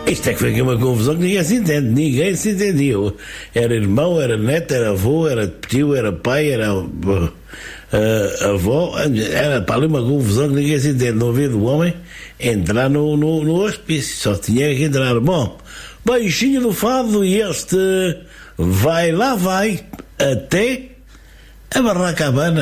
Isto é que foi aqui uma confusão que ninguém se entendia. Era irmão, era neto, era avô, era tio, era pai, era avó, era para ali uma confusão que ninguém se entende. Não havia do homem entrar no hospício, só tinha que entrar. Bom, beijinho do fado, e este vai até a Barracabana.